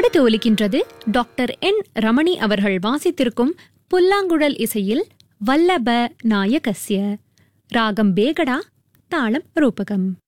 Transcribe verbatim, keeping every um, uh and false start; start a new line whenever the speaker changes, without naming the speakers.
அடுத்து ஒலிக்கின்றது டாக்டர் என் ரமணி அவர்கள் வாசித்திருக்கும் புல்லாங்குழல் இசையில் வல்லப நாயகஸ்ய, ராகம் பேகடா, தாளம் ரூபகம்.